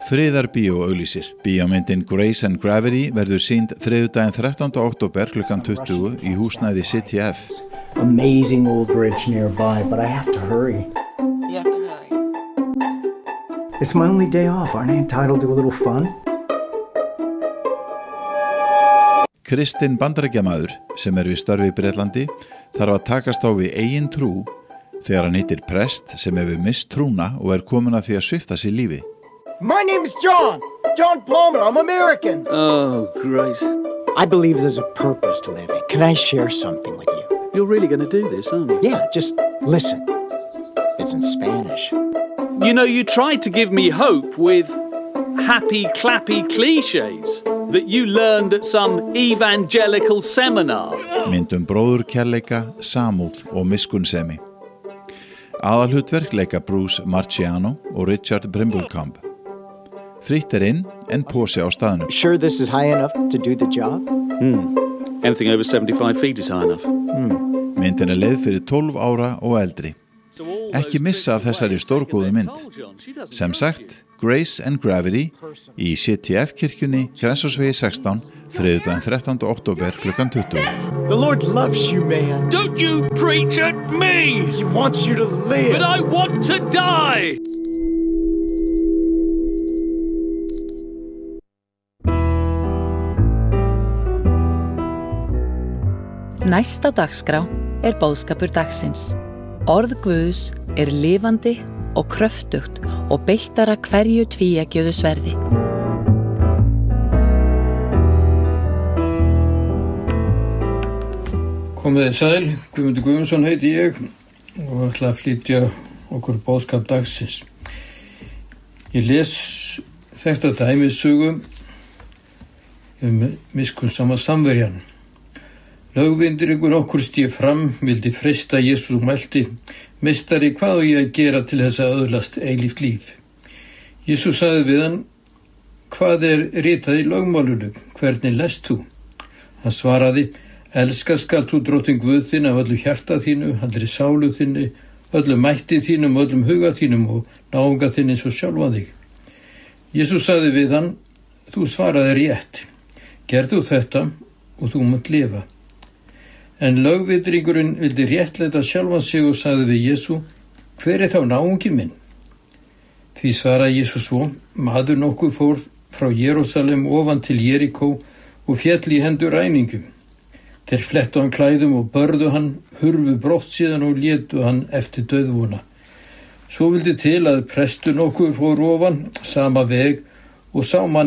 Friðarbíó auglýsir. Bíómyndin Grace and Gravity verður sýnd þriðjudaginn 13. október klukkan 20 í húsnæði City F. Amazing old bridge nearby, but I have to hurry. You have to hurry. It's my only day off. Aren't I entitled to a little fun? Kristinn Bandaríkjamaður, sem við störfi í Bretlandi, þarf að takast á við eigin trú þegar hann hittir prest sem hefur misst trúna og komin að því að svipta sig lífi. My name's John Palmer, I'm American. Oh, great. I believe there's a purpose to living. Can I share something with you? You're really going to do this, aren't you? Yeah, just listen. It's in Spanish. You know, you tried to give me hope with happy, clappy cliches that you learned at some evangelical seminar. Myndum bróðurkærleika, samúð og miskunnsemi. Aðalhlutverk leika Bruce Marchiano og Richard Brimblekamp. Fritt inn en pósi á staðnum. Sure this is high enough to do the job? Anything over 75 feet is high enough. Myndin leið fyrir 12 ára og eldri. Ekki missa af þessari stórgóðu mynd. Sem sagt, Grace and Gravity í CTF kirkjunni Grensásvegi 16, þriðjudaginn 13. október klukkan 20. The Lord loves you, man. Don't you preach at me! He wants you to live. But I want to die! Næst á dagskrá boðskapur dagsins. Orð Guðs lifandi og kröftugt og beittara hverju tvíeggjuðu sverði. Komiði sæl, Guðmundur Guðmundsson heiti ég og ætla að flytja okkur boðskap dagsins. Ég les þetta dæmissögu miskunnsama samverjan. Lögvindringur okkur stíð fram, vildi freista Jesús og mælti: Meistari, hvað á ég að gera til þess að öðlast eilíft líf? Jesús sagði við hann: Hvað ritað í lögmálinu? Hvernig lest þú? Hann svaraði: Elska skalt þú drottinn Guð þinn af öllu hjarta þínu, allri sálu þinni, öllu mætti þínum, öllum huga þínum og náunga þinn eins og sjálfan þig. Jesús sagði við hann: Þú svaraði rétt. Gerðu þetta og þú munt lifa. En lögvindringurinn vildi réttlæta sjálfan sig og sagði við Jesú: Hver þá náungi minn? Því svaraði Jesú svo: Maður nokkuð fór frá Jerúsalem ofan til Jerikó og féll í hendur ræningum. Þeir flettu hann klæðum og börðu hann, hurfu brott síðan og létu hann eftir dauðvona. Svo vildi til að prestur nokkuð fór ofan sama veg og sá mann